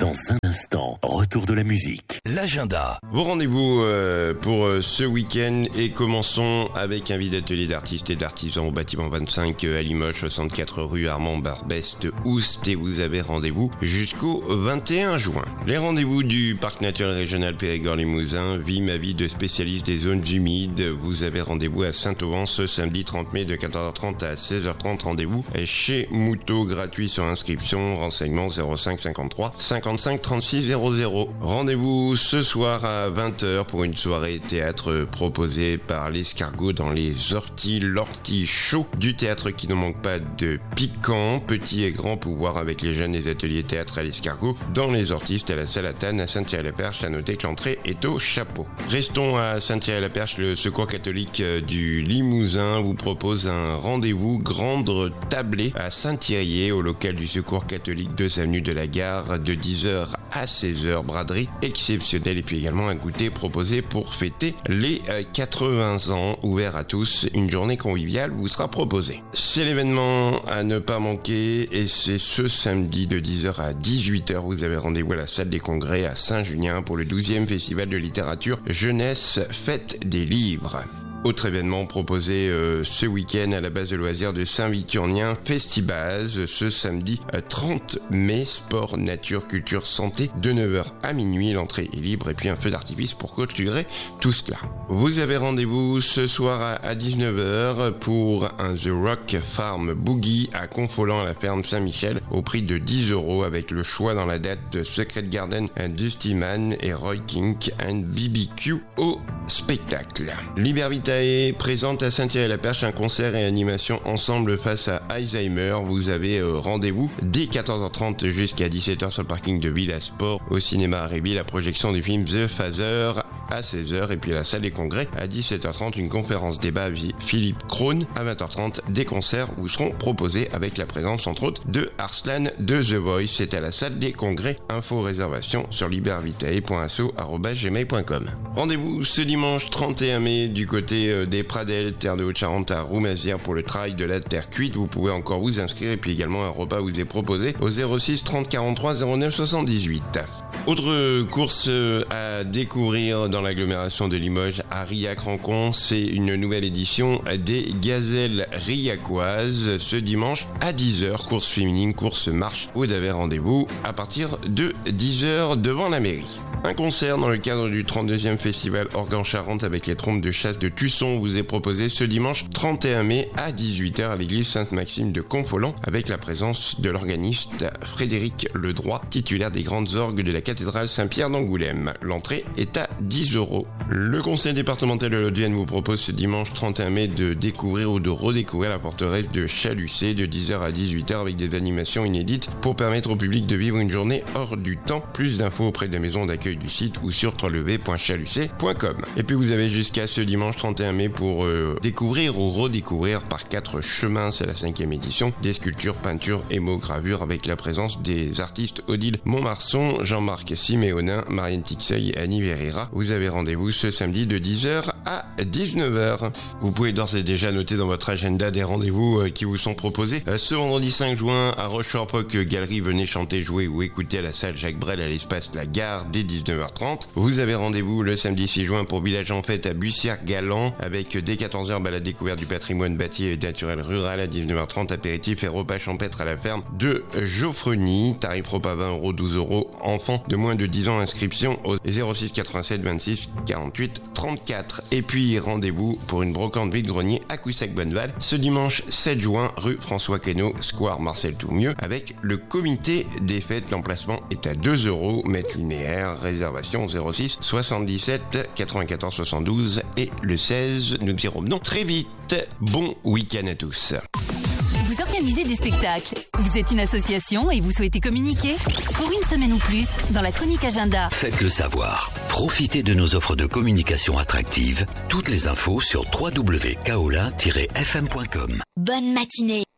Dans un instant, retour de la musique. L'agenda. Vos rendez-vous pour ce week-end et commençons avec un vide atelier d'artistes et d'artisans au bâtiment 25 à Limoges, 64 rue Armand Barbès de Oust et vous avez rendez-vous jusqu'au 21 juin. Les rendez-vous du Parc naturel régional Périgord-Limousin, vie ma vie de spécialiste des zones humides. Vous avez rendez-vous à Saint-Auvent ce samedi 30 mai de 14h30 à 16h30. Rendez-vous chez Moutot, gratuit sur inscription. Renseignements 05 53 55 36 00. Rendez-vous ce soir à 20h pour une soirée théâtre proposée par l'Escargot dans les Orties, l'Ortie Chaud du théâtre qui ne manque pas de piquant, petit et grand pouvoir avec les jeunes des ateliers théâtre à l'Escargot dans les Orties à la salle à Tannes à Saint-Thierry-la-Perche. À noter que l'entrée est au chapeau. Restons à Saint-Thierry-la-Perche. Le Secours catholique du Limousin vous propose un rendez-vous grande tablée à Saint-Thierry au local du Secours catholique 2 avenue de la Gare de 10h à 16h. Braderie exceptionnelle et puis également un goûter proposé pour fêter les 80 ans. Ouvert à tous, une journée conviviale vous sera proposée. C'est l'événement à ne pas manquer et c'est ce samedi de 10h à 18h. Vous avez rendez-vous à la salle des congrès à Saint-Junien pour le 12e festival de littérature jeunesse Fête des livres. Autre événement proposé ce week-end à la base de loisirs de Saint-Victurnien, Festibase, ce samedi 30 mai, sport, nature, culture, santé, de 9h à minuit, l'entrée est libre et puis un feu d'artifice pour clôturer tout cela. Vous avez rendez-vous ce soir à 19h pour un The Rock Farm Boogie à Confolens à la ferme Saint-Michel au prix de 10 € avec le choix dans la date de Secret Garden, Dusty Man et Roy King and BBQ au spectacle. Libervitae présente à Saint-Thierry-la-Perche un concert et animation ensemble face à Alzheimer. Vous avez rendez-vous dès 14h30 jusqu'à 17h sur le parking de Villa Sport au cinéma Arébi, la projection du film The Father à 16h et puis à la salle des congrès à 17h30 une conférence débat Philippe Krohn à 20h30. Des concerts vous seront proposés avec la présence entre autres de Arslan de The Voice. C'est à la salle des congrès. Info réservation sur libervitae.asso@gmail.com. Rendez-vous ce dimanche 31 mai du côté des Pradelles, terre de Haute-Charente à Roumazières pour le trail de la terre cuite. Vous pouvez encore vous inscrire et puis également un repas vous est proposé au 06 30 43 09 78. Autre course à découvrir dans l'agglomération de Limoges à Riac-Rancon, c'est une nouvelle édition des Gazelles riacoises ce dimanche à 10h. Course féminine, course marche. Vous avez rendez-vous à partir de 10h devant la mairie. Un concert dans le cadre du 32e festival Organ-Charente avec les trompes de chasse de Tusson vous est proposé ce dimanche 31 mai à 18h à l'église Sainte-Maxime de Confolens avec la présence de l'organiste Frédéric Ledroit, titulaire des grandes orgues de la cathédrale Saint-Pierre d'Angoulême. L'entrée est à 10 €. Le conseil départemental de l'Haute-Vienne vous propose ce dimanche 31 mai de découvrir ou de redécouvrir la forteresse de Chalucé de 10h à 18h avec des animations inédites pour permettre au public de vivre une journée hors du temps. Plus d'infos auprès de la maison d'accueil du site ou sur www.chalucé.com. Et puis vous avez jusqu'à ce dimanche 31 mai pour découvrir ou redécouvrir par 4 chemins, c'est la 5e édition, des sculptures, peintures et mots-gravures avec la présence des artistes Odile Montmarson, Jean-Marc Siméonin, Marianne Tixeuil et Annie Verrira. Vous avez rendez-vous ce samedi de 10h à 19h. Vous pouvez d'ores et déjà noter dans votre agenda des rendez-vous qui vous sont proposés. Ce vendredi 5 juin à Rochefort-Poc Galerie, venez chanter, jouer ou écouter à la salle Jacques Brel à l'espace La Gare dès 19h30. Vous avez rendez-vous le samedi 6 juin pour Village en Fête à Bussière-Galant avec dès 14h balade découverte du patrimoine bâti et naturel rural. À 19h30 apéritif et repas champêtre à la ferme de Geoffreny. Tarif repas 20 €, 12 €. Enfants de moins de 10 ans, inscription au 06 87 26 48 34. Et puis rendez-vous pour une brocante vide-grenier à Coussac-Bonneval ce dimanche 7 juin rue François Queneau, square Marcel Toumieux avec le comité des fêtes. L'emplacement est à 2 €, mètre linéaire. Réservation 06 77 94 72 et le 16. Nous dirons non très vite. Bon week-end à tous. Vous organisez des spectacles, vous êtes une association et vous souhaitez communiquer? Pour une semaine ou plus, dans la chronique agenda. Faites-le savoir. Profitez de nos offres de communication attractives. Toutes les infos sur www.kaolin-fm.com. Bonne matinée.